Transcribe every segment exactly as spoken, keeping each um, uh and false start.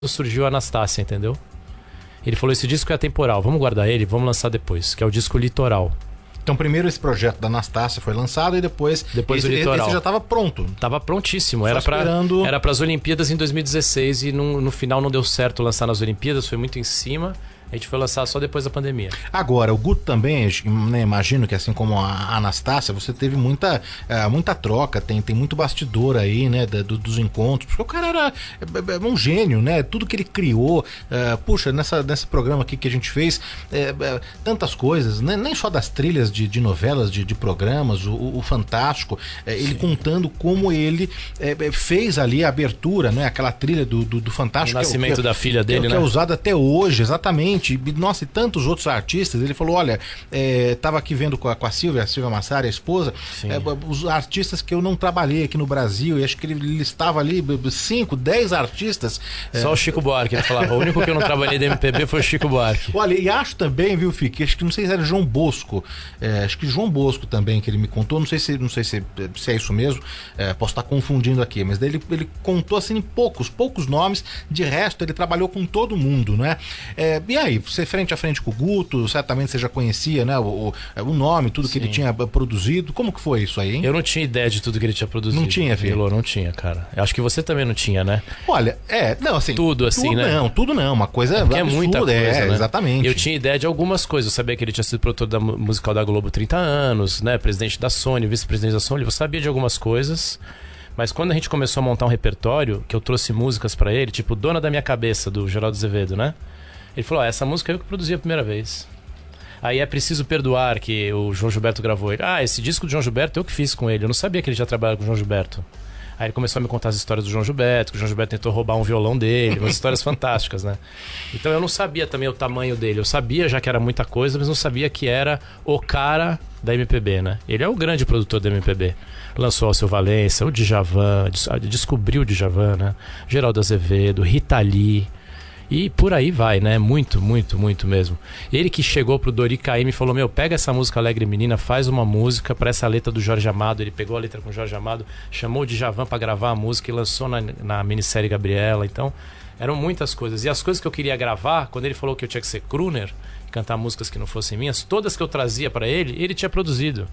surgiu a Anastácia, entendeu? Ele falou, esse disco é atemporal, vamos guardar ele, vamos lançar depois, que é o disco Litoral. Então primeiro esse projeto da Anastácia foi lançado e depois, depois esse, o Litoral. Esse já estava pronto. Tava prontíssimo, era para esperando... era para as Olimpíadas em dois mil e dezesseis e no, no final não deu certo lançar nas Olimpíadas, foi muito em cima. A gente foi lançar só depois da pandemia. Agora, o Guto também, né, imagino que assim como a Anastácia, você teve muita, uh, muita troca, tem, tem muito bastidor aí, né, da, do, dos encontros, porque o cara era é, é um gênio, né, tudo que ele criou, uh, puxa, nessa, nesse programa aqui que a gente fez, é, é, tantas coisas, né, nem só das trilhas de, de novelas, de, de programas, o, o Fantástico, é, ele contando como ele é, fez ali a abertura, né, aquela trilha do, do, do Fantástico. O nascimento que é, da filha dele, que é, né? Que é usado até hoje, exatamente. Nossa, e tantos outros artistas. Ele falou, olha, é, tava aqui vendo com a, com a Silvia, a Silvia Massari, a esposa, é, os artistas que eu não trabalhei aqui no Brasil, e acho que ele listava ali cinco, dez artistas. Só é... o Chico Buarque, ele falava, o único que eu não trabalhei da M P B foi o Chico Buarque. Olha, e acho também, viu, Fique, acho que não sei se era João Bosco, é, acho que João Bosco também, que ele me contou, não sei se, não sei se, se é isso mesmo, é, posso estar confundindo aqui, mas daí ele, ele contou assim em poucos, poucos nomes, de resto ele trabalhou com todo mundo, né? É, e aí, você frente a frente com o Guto, certamente você já conhecia, né, o, o nome, tudo que Sim. ele tinha produzido, como que foi isso aí, hein? Eu não tinha ideia de tudo que ele tinha produzido. Não tinha, filho? Elô, não tinha, cara. Eu acho que você também não tinha, né? Olha, é, não, assim... Tudo assim, tudo né? Não, tudo não, uma coisa é, é muita coisa, é, né? Exatamente. Eu tinha ideia de algumas coisas, eu sabia que ele tinha sido produtor da musical da Globo trinta anos, né, presidente da Sony, vice-presidente da Sony, eu sabia de algumas coisas... Mas quando a gente começou a montar um repertório, que eu trouxe músicas pra ele, tipo Dona da Minha Cabeça, do Geraldo Azevedo, né? Ele falou, ó, essa música eu que produzi a primeira vez. Aí É Preciso Perdoar, que o João Gilberto gravou. Ele, ah, esse disco do João Gilberto eu que fiz com ele. Eu não sabia que ele já trabalhava com o João Gilberto. Aí ele começou a me contar as histórias do João Gilberto, que o João Gilberto tentou roubar um violão dele, umas histórias fantásticas, né? Então eu não sabia também o tamanho dele. Eu sabia já que era muita coisa, mas não sabia que era o cara da M P B, né? Ele é o grande produtor da M P B. Lançou Alceu Valença, o Djavan, descobriu o Djavan, né? Geraldo Azevedo, Rita Lee... E por aí vai, né? Muito, muito, muito mesmo. Ele que chegou pro Dori Caymmi e falou, meu, pega essa música Alegre Menina, faz uma música para essa letra do Jorge Amado. Ele pegou a letra com o Jorge Amado, chamou o Djavan para gravar a música e lançou na, na minissérie Gabriela. Então, eram muitas coisas. E as coisas que eu queria gravar, quando ele falou que eu tinha que ser crooner, cantar músicas que não fossem minhas, todas que eu trazia para ele, ele tinha produzido.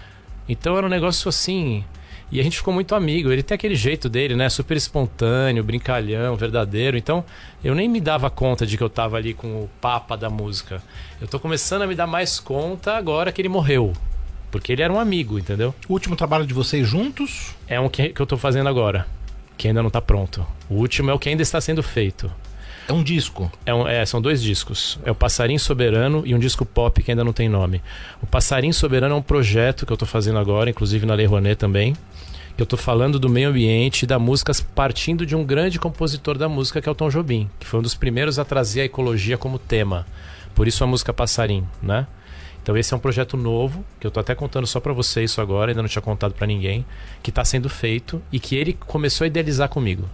Então era um negócio assim... E a gente ficou muito amigo. Ele tem aquele jeito dele, né? Super espontâneo, brincalhão, verdadeiro. Então, eu nem me dava conta de que eu tava ali com o papa da música. Eu tô começando a me dar mais conta agora que ele morreu. Porque ele era um amigo, entendeu? O último trabalho de vocês juntos? É um que, que eu tô fazendo agora, que ainda não tá pronto. O último é o que ainda está sendo feito. É um disco? É um, é, são dois discos. É o Passarinho Soberano e um disco pop que ainda não tem nome. O Passarinho Soberano é um projeto que eu tô fazendo agora, inclusive na Lei Rouanet também. Que eu tô falando do meio ambiente e da música partindo de um grande compositor da música, que é o Tom Jobim, que foi um dos primeiros a trazer a ecologia como tema. Por isso a música Passarinho, né? Então esse é um projeto novo, que eu tô até contando só pra você isso agora, ainda não tinha contado pra ninguém, que tá sendo feito e que ele começou a idealizar comigo.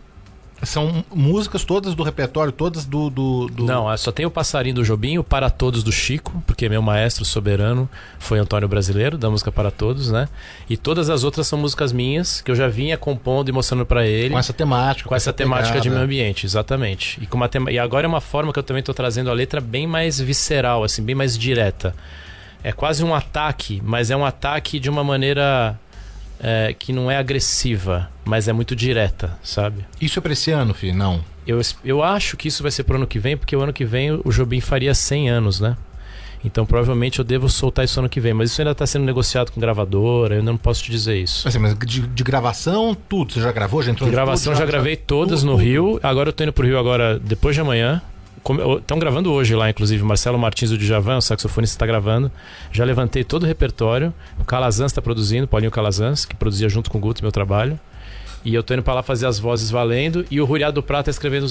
São músicas todas do repertório, todas do... do, do... Não, só tem o Passarinho do Jobim, o Para Todos do Chico, porque meu maestro soberano foi Antônio Brasileiro, da música Para Todos, né? E todas as outras são músicas minhas, que eu já vinha compondo e mostrando pra ele. Com essa temática. Com, com essa, essa temática pegada. De meio ambiente, exatamente. E, com uma tema... e agora é uma forma que eu também tô trazendo a letra bem mais visceral, assim, bem mais direta. É quase um ataque, mas é um ataque de uma maneira... É, que não é agressiva, mas é muito direta, sabe? Isso é pra esse ano, filho? Não. Eu, eu acho que isso vai ser pro ano que vem, porque o ano que vem o Jobim faria cem anos, né? Então provavelmente eu devo soltar isso ano que vem. Mas isso ainda tá sendo negociado com gravadora, eu ainda não posso te dizer isso. Assim, mas de, de gravação, tudo? Você já gravou? Já entrou de gravação, tudo, já, já gravei todas tudo, no tudo. Rio. Agora eu tô indo pro Rio agora, depois de amanhã. Estão gravando hoje lá, inclusive, Marcelo Martins do Djavan, o saxofonista, está gravando. Já levantei todo o repertório. O Calazans está produzindo, Paulinho Calazans, que produzia junto com o Guto meu trabalho. E eu tô indo para lá fazer as vozes valendo. E o Ruriado do Prata escrevendo os